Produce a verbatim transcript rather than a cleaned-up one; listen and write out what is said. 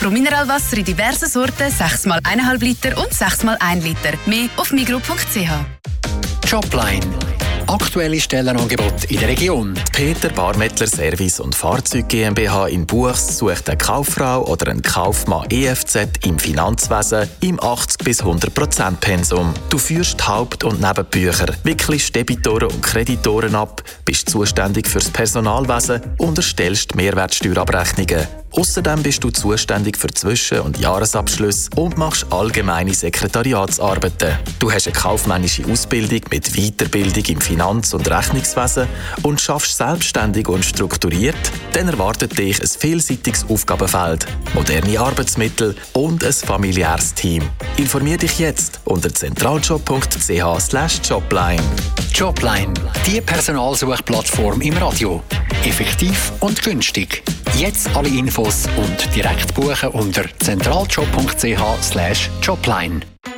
Pro Mineralwasser in diversen Sorten, sechs mal eins Komma fünf Liter und sechs mal ein Liter. Mehr auf migros punkt c h. Jobline. Aktuelle Stellenangebote in der Region. Peter Barmettler Service und Fahrzeug GmbH in Buchs sucht eine Kauffrau oder einen Kaufmann E F Z im Finanzwesen im achtzig bis hundert Prozent Pensum. Du führst Haupt- und Nebenbücher, wickelst Debitoren und Kreditoren ab, bist zuständig fürs Personalwesen und erstellst Mehrwertsteuerabrechnungen. Außerdem bist du zuständig für Zwischen- und Jahresabschlüsse und machst allgemeine Sekretariatsarbeiten. Du hast eine kaufmännische Ausbildung mit Weiterbildung im Finanz- und Rechnungswesen und schaffst selbstständig und strukturiert, dann erwartet dich ein vielseitiges Aufgabenfeld, moderne Arbeitsmittel und ein familiäres Team. Informier dich jetzt unter zentraljob punkt c h slash jobline. Jobline, die Personalsuchplattform im Radio. Effektiv und günstig. Jetzt alle Infos und direkt buchen unter zentraljob punkt c h slash jobline.